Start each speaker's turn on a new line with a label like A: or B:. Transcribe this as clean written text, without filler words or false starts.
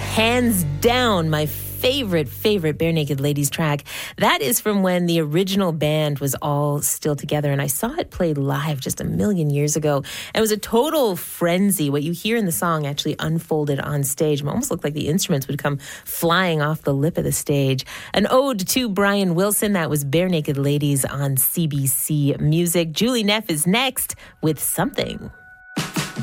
A: hands down my favorite Bare Naked Ladies track. That is from when the original band was all still together, and I saw it played live just a million years ago. And it was a total frenzy. What you hear in the song actually unfolded on stage. It almost looked like the instruments would come flying off the lip of the stage. An ode to Brian Wilson. That was Bare Naked Ladies on CBC Music. Julie Neff is next with Something.